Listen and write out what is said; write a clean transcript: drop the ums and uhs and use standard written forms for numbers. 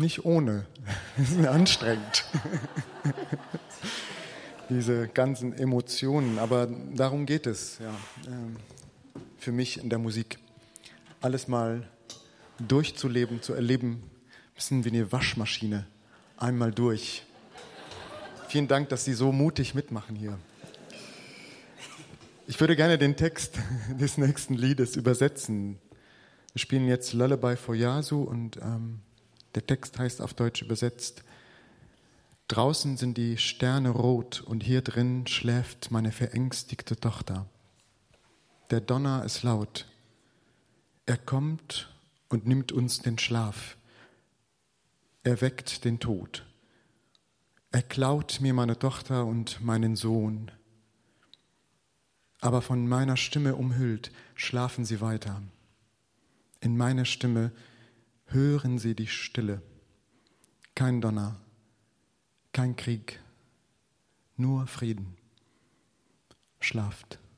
nicht ohne. Das ist anstrengend. Diese ganzen Emotionen, aber darum geht es, ja, für mich in der Musik. Alles mal durchzuleben, zu erleben, ein bisschen wie eine Waschmaschine, einmal durch. Vielen Dank, dass Sie so mutig mitmachen hier. Ich würde gerne den Text des nächsten Liedes übersetzen. Wir spielen jetzt Lullaby for Yasu und der Text heißt auf Deutsch übersetzt: Draußen sind die Sterne rot und hier drin schläft meine verängstigte Tochter. Der Donner ist laut. Er kommt und nimmt uns den Schlaf. Er weckt den Tod. Er klaut mir meine Tochter und meinen Sohn. Aber von meiner Stimme umhüllt schlafen sie weiter. In meiner Stimme hören sie die Stille. Kein Donner, kein Krieg, nur Frieden. Schlaft.